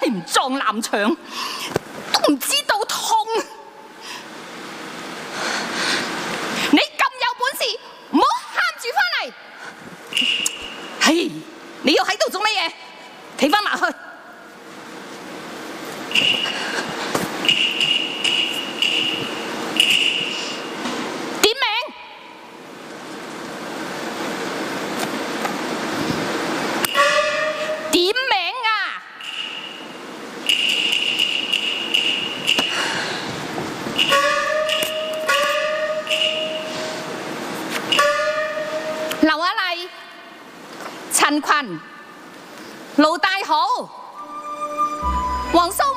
唔撞南牆，都唔知道痛。你咁有本事，唔好喊住翻嚟。嘿，你要喺度做乜嘢？企翻埋去。點名。點名啊！劉雅麗、陳群、盧大豪、黃蘇